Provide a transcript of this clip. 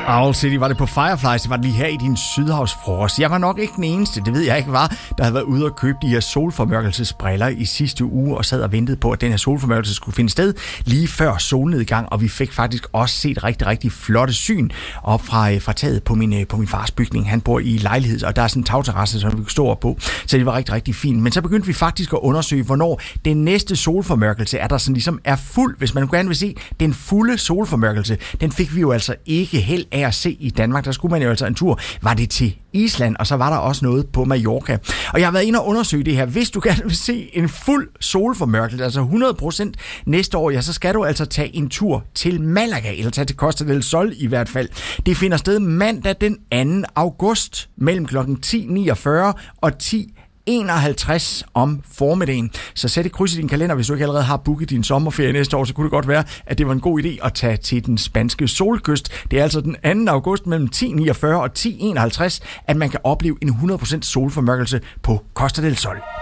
Owl City, var det på Fireflies, det var det lige her i din sydhavsfrokost. Jeg var nok ikke den eneste, det ved jeg ikke var, der havde været ude og købe de her solformørkelsesbriller i sidste uge og sad og ventede på, at den her solformørkelse skulle finde sted lige før solnedgang, og vi fik faktisk også set rigtig, rigtig flotte syn op fra taget på min fars bygning. Han bor i lejlighed, og der er sådan en tagterrasse, som vi kan stå op på, så det var rigtig, rigtig fint. Men så begyndte vi faktisk at undersøge, hvornår den næste solformørkelse er der sådan ligesom er fuld. Hvis man gerne vil se den fulde solformørkelse, den fik vi jo altså ikke held af at se i Danmark. Der skulle man jo altså en tur, var det til Island, og så var der også noget på Mallorca. Og jeg har været inde og undersøge det her. Hvis du gerne vil se en fuld solformørkelse, altså 100% næste år, ja, så skal du altså tage en tur til Malaga, eller tage til Costa del Sol i hvert fald. Det finder sted mandag den 2. august mellem kl. 10.49 og 10.51 om formiddagen. Så sæt et kryds i din kalender, hvis du ikke allerede har booket din sommerferie næste år, så kunne det godt være, at det var en god idé at tage til den spanske solkyst. Det er altså den 2. august mellem 10.49 og 10.51, at man kan opleve en 100% solformørkelse på Costa del Sol.